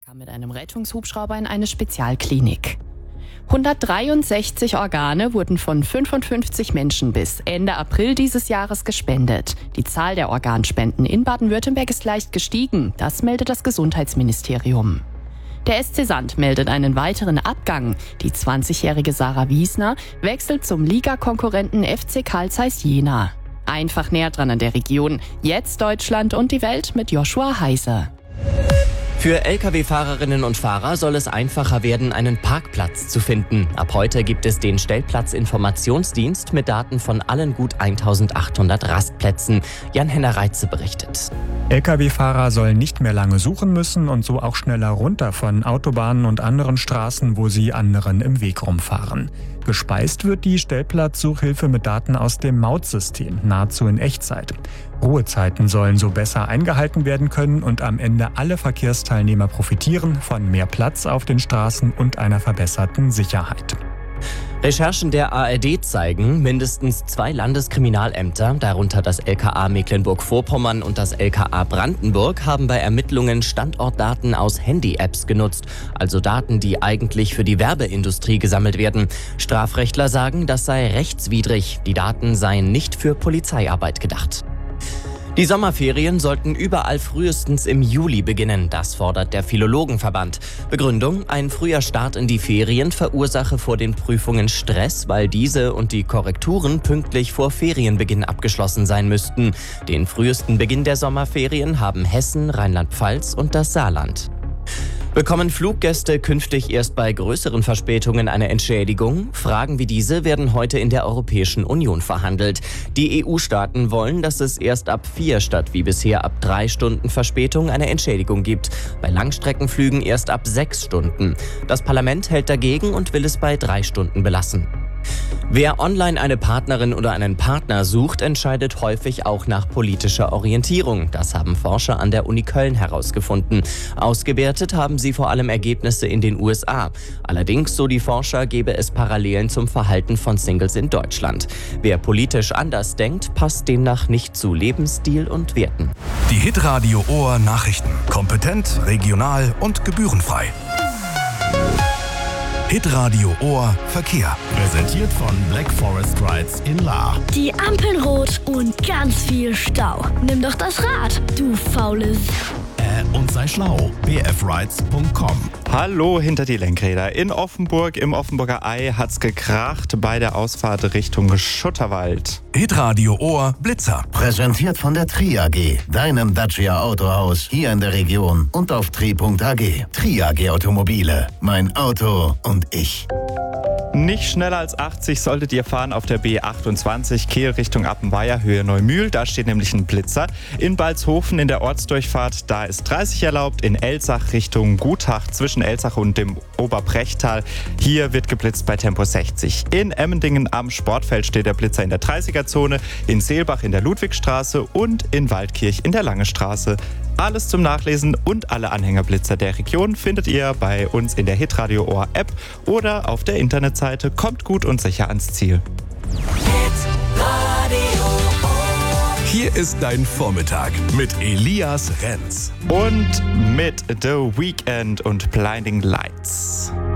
Mit einem Rettungshubschrauber in eine Spezialklinik. 163 Organe wurden von 55 Menschen bis Ende April dieses Jahres gespendet. Die Zahl der Organspenden in Baden-Württemberg ist leicht gestiegen, das meldet das Gesundheitsministerium. Der SC Sand meldet einen weiteren Abgang. Die 20-jährige Sarah Wiesner wechselt zum Ligakonkurrenten FC Carl Zeiss Jena. Einfach näher dran an der Region. Jetzt Deutschland und die Welt mit Joshua Heise. Für Lkw-Fahrerinnen und Fahrer soll es einfacher werden, einen Parkplatz zu finden. Ab heute gibt es den Stellplatzinformationsdienst mit Daten von allen gut 1800 Rastplätzen. Jan-Henner Reitze berichtet. Lkw-Fahrer sollen nicht mehr lange suchen müssen und so auch schneller runter von Autobahnen und anderen Straßen, wo sie anderen im Weg rumfahren. Gespeist wird die Stellplatzsuchhilfe mit Daten aus dem Mautsystem, nahezu in Echtzeit. Ruhezeiten sollen so besser eingehalten werden können und am Ende alle Verkehrsteilnehmer profitieren von mehr Platz auf den Straßen und einer verbesserten Sicherheit. Recherchen der ARD zeigen, mindestens 2 Landeskriminalämter, darunter das LKA Mecklenburg-Vorpommern und das LKA Brandenburg, haben bei Ermittlungen Standortdaten aus Handy-Apps genutzt, also Daten, die eigentlich für die Werbeindustrie gesammelt werden. Strafrechtler sagen, das sei rechtswidrig. Die Daten seien nicht für Polizeiarbeit gedacht. Die Sommerferien sollten überall frühestens im Juli beginnen, das fordert der Philologenverband. Begründung: ein früher Start in die Ferien verursache vor den Prüfungen Stress, weil diese und die Korrekturen pünktlich vor Ferienbeginn abgeschlossen sein müssten. Den frühesten Beginn der Sommerferien haben Hessen, Rheinland-Pfalz und das Saarland. Bekommen Fluggäste künftig erst bei größeren Verspätungen eine Entschädigung? Fragen wie diese werden heute in der Europäischen Union verhandelt. Die EU-Staaten wollen, dass es erst ab 4 statt wie bisher ab 3 Stunden Verspätung eine Entschädigung gibt. Bei Langstreckenflügen erst ab 6 Stunden. Das Parlament hält dagegen und will es bei 3 Stunden belassen. Wer online eine Partnerin oder einen Partner sucht, entscheidet häufig auch nach politischer Orientierung. Das haben Forscher an der Uni Köln herausgefunden. Ausgewertet haben sie vor allem Ergebnisse in den USA. Allerdings, so die Forscher, gäbe es Parallelen zum Verhalten von Singles in Deutschland. Wer politisch anders denkt, passt demnach nicht zu Lebensstil und Werten. Die Hitradio Ohr Nachrichten. Kompetent, regional und gebührenfrei. Hitradio Ohr Verkehr. Präsentiert von Black Forest Rides in Lahr. Die Ampeln rot und ganz viel Stau. Nimm doch das Rad, du faules. Und sei schlau. bfrides.com. Hallo hinter die Lenkräder. In Offenburg, im Offenburger Ei, hat's gekracht bei der Ausfahrt Richtung Schutterwald. Hitradio Ohr Blitzer. Präsentiert von der Tri AG, deinem Dacia Autohaus hier in der Region und auf tri.ag. Tri AG Automobile. Mein Auto und ich. Nicht schneller als 80 solltet ihr fahren auf der B28 Kehl Richtung Appenweier, Höhe Neumühl. Da steht nämlich ein Blitzer. In Balzhofen in der Ortsdurchfahrt, da ist 30 erlaubt. In Elsach Richtung Gutach zwischen Elsach und dem Oberbrechtal. Hier wird geblitzt bei Tempo 60. In Emmendingen am Sportfeld steht der Blitzer in der 30er-Zone. In Seelbach in der Ludwigstraße und in Waldkirch in der Lange Straße. Alles zum Nachlesen und alle Anhängerblitzer der Region findet ihr bei uns in der Hitradio Ohr App oder auf der Internetseite. Kommt gut und sicher ans Ziel. Hier ist dein Vormittag mit Elias Renz. Und mit The Weeknd und Blinding Lights.